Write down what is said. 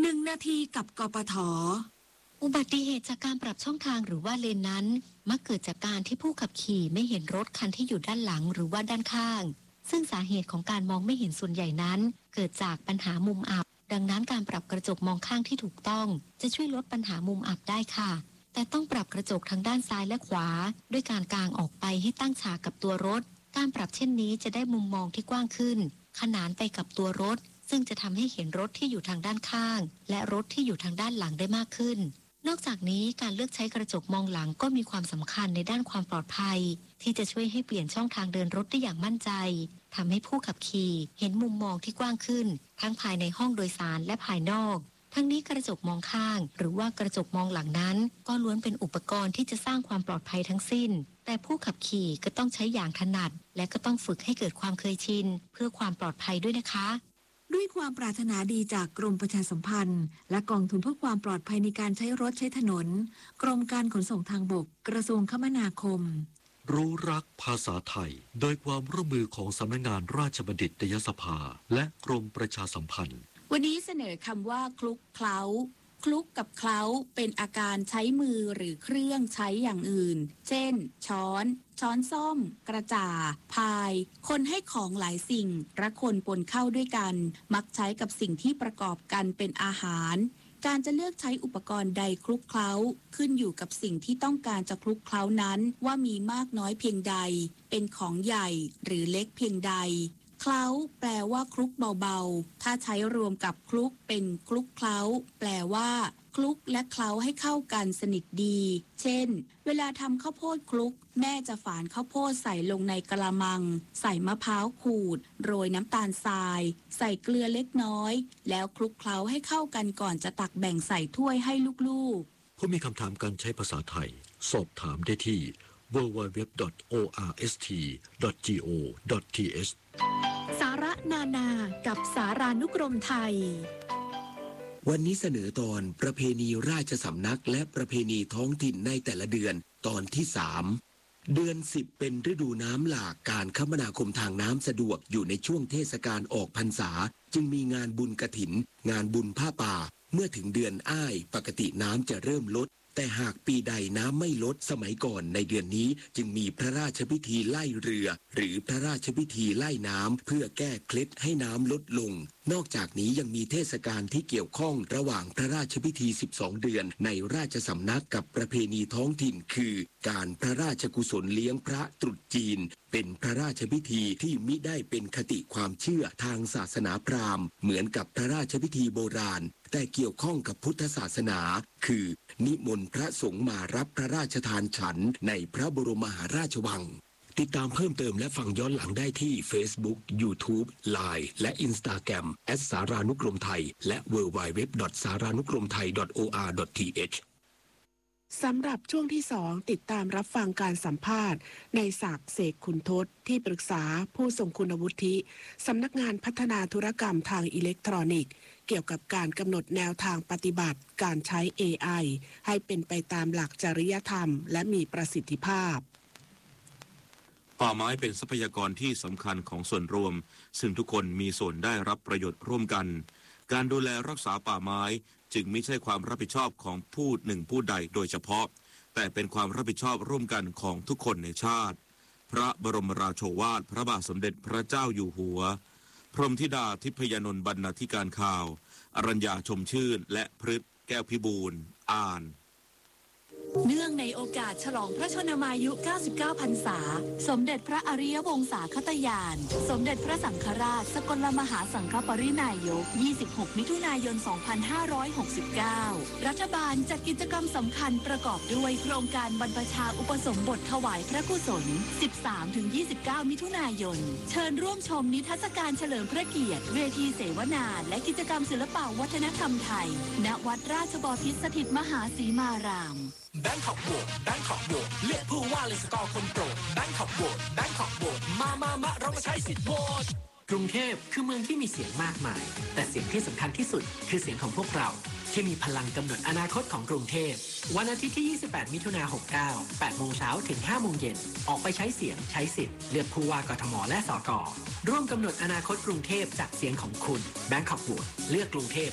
1 นาทีกับกปท. อุบัติเหตุจากการปรับช่องทางหรือว่าเลนนั้นมักเกิดจากการที่ผู้ขับขี่ไม่เห็นรถคันที่อยู่ด้านหลังหรือว่าด้านข้างซึ่งสาเหตุของการมองไม่เห็นส่วนใหญ่นั้นเกิดจากปัญหามุมอับดังนั้นการปรับกระจกมองข้างที่ถูกต้องจะช่วยลดปัญหามุมอับได้ค่ะแต่ต้องปรับกระจกทั้งด้านซ้ายและขวาด้วยการกางออกไปให้ตั้งฉากกับตัวรถการปรับเช่นนี้จะได้มุมมองที่กว้างขึ้นขนานไปกับตัวรถซึ่งจะทำให้เห็นรถที่อยู่ทางด้านข้างและรถที่อยู่ทางด้านหลังได้มากขึ้นนอกจากนี้การเลือกใช้กระจกมองหลังก็มีความสำคัญในด้านความปลอดภัยที่จะช่วยให้เปลี่ยนช่องทางเดินรถได้อย่างมั่นใจทำให้ผู้ขับขี่เห็นมุมมองที่กว้างขึ้นทั้งภายในห้องโดยสารและภายนอกทั้งนี้กระจกมองข้างหรือว่ากระจกมองหลังนั้นก็ล้วนเป็นอุปกรณ์ที่จะสร้างความปลอดภัยทั้งสิ้นแต่ผู้ขับขี่ก็ต้องใช้อย่างถนัดและก็ต้องฝึกให้เกิดความเคยชินเพื่อความปลอดภัยด้วยนะคะด้วยความปรารถนาดีจากกรมประชาสัมพันธ์และกองทุนเพื่อความปลอดภัยในการใช้รถใช้ถนนกรมการขนส่งทางบกกระทรวงคมนาคมรู้รักภาษาไทยโดยความร่วมมือของสำนักงานราชบัณฑิตยสภาและกรมประชาสัมพันธ์วันนี้เสนอคำว่าคลุกเคล้าคลุกกับเคล้าเป็นอาการใช้มือหรือเครื่องใช้อย่างอื่นเช่นช้อนส้อมกระจ่าพายคนให้ของหลายสิ่งระคนปนเข้าด้วยกันมักใช้กับสิ่งที่ประกอบกันเป็นอาหารการจะเลือกใช้อุปกรณ์ใดคลุกเคล้าขึ้นอยู่กับสิ่งที่ต้องการจะคลุกเคล้านั้นว่ามีมากน้อยเพียงใดเป็นของใหญ่หรือเล็กเพียงใดเคล้าแปลว่าคลุกเบาๆถ้าใช้รวมกับคลุกเป็นคลุกเคล้าแปลว่าคลุกและเคล้าให้เข้ากันสนิทดีเช่นเวลาทำข้าวโพดคลุกแม่จะฝานข้าวโพดใส่ลงในกะละมังใส่มะพร้าวขูดโรยน้ำตาลทรายใส่เกลือเล็กน้อยแล้วคลุกเคล้าให้เข้ากันก่อนจะตักแบ่งใส่ถ้วยให้ลูกๆผู้มีคำถามการใช้ภาษาไทยสอบถามได้ที่ www.orst.go.th สาระนากับสารานุกรมไทยวันนี้เสนอตอนประเพณีราชสำนักและประเพณีท้องถิ่นในแต่ละเดือนตอนที่3เดือน10เป็นฤดูน้ำหลากการคมนาคมทางน้ำสะดวกอยู่ในช่วงเทศกาลออกพรรษาจึงมีงานบุญกฐินงานบุญผ้าป่าเมื่อถึงเดือนอ้ายปกติน้ำจะเริ่มลดแต่หากปีใดน้ำไม่ลดสมัยก่อนในเดือนนี้จึงมีพระราชพิธีไล่เรือหรือพระราชพิธีไล่น้ำเพื่อแก้เคล็ดให้น้ำลดลงนอกจากนี้ยังมีเทศกาลที่เกี่ยวข้องระหว่างพระราชพิธี12เดือนในราชสำนักกับประเพณีท้องถิ่นคือการพระราชกุศลเลี้ยงพระตรุษจีนเป็นพระราชพิธีที่มิได้เป็นคติความเชื่อทางศาสนาพราหมณ์เหมือนกับพระราชพิธีโบราณแต่เกี่ยวข้องกับพุทธศาสนาคือนิมนต์พระสงฆ์มารับพระราชทานฉันในพระบรมมหาราชวังติดตามเพิ่มเติมและฟังย้อนหลังได้ที่ Facebook, YouTube, Line และ Instagram @สารานุกรมไทยและ www.saranukromthai.or.th สำหรับช่วงที่2ติดตามรับฟังการสัมภาษณ์ในศักดิ์เสกขุนทศที่ปรึกษาผู้ทรงคุณวุฒิสำนักงานพัฒนาธุรกรรมทางอิเล็กทรอนิกส์เกี่ยวกับการกำหนดแนวทางปฏิบัติการใช้ AI ให้เป็นไปตามหลักจริยธรรมและมีประสิทธิภาพป่าไม้เป็นทรัพยากรที่สำคัญของส่วนรวมซึ่งทุกคนมีส่วนได้รับประโยชน์ร่วมกันการดูแลรักษาป่าไม้จึงไม่ใช่ความรับผิดชอบของผู้หนึ่งผู้ใดโดยเฉพาะแต่เป็นความรับผิดชอบร่วมกันของทุกคนในชาติพระบรมราโชวาทพระบาทสมเด็จพระเจ้าอยู่หัวพรหมธิดาทิพยานนท์บรรณาธิการข่าวอรัญญาชมชื่นและพฤทธิ์แก้วพิบูลย์อ่านเนื่องในโอกาสฉลองพระชนมายุ 99 พรรษาสมเด็จพระอริยวงศาคตญาณสมเด็จพระสังฆราชสกลมหาสังฆปรินายก 26 มิถุนายน 2569 รัฐบาลจัดกิจกรรมสำคัญประกอบด้วยโครงการบรรพชาอุปสมบทถวายพระกุศล 13-29 มิถุนายนเชิญร่วมชมนิทรรศการเฉลิมพระเกียรติเวทีเสวนาและกิจกรรมศิลปวัฒนธรรมไทยณวัดราชบพิตรสถิตมหาสีมารามแบงคอกโหวตแบงคอกโหวตเลือกผู้ว่าเลยสกอร์คนโปรดแบงคอกโหวตแบงคอกโหวตมาเรามาใช้สิทธิ์โหวตกรุงเทพคือเมืองที่มีเสียงมากมายแต่เสียงที่สำคัญที่สุดคือเสียงของพวกเราที่มีพลังกำหนดอนาคตของกรุงเทพวันอาทิตย์ที่ 28 มิถุนายน 69 8 โมงเช้าถึง 5 โมงเย็นออกไปใช้เสียงใช้สิทธิ์เลือกผู้ว่ากทมและสกร่วมกำหนดอนาคตกรุงเทพจากเสียงของคุณแบงคอกโหวตเลือกกรุงเทพ